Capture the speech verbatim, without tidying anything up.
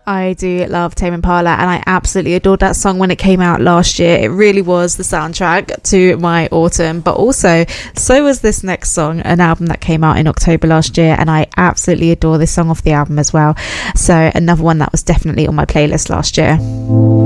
I do love Tame Impala, and I absolutely adored that song when it came out last year. It really was the soundtrack to my autumn, but also so was this next song, an album that came out in October last year, and I absolutely adore this song off the album as well. So another one that was definitely on my playlist last year.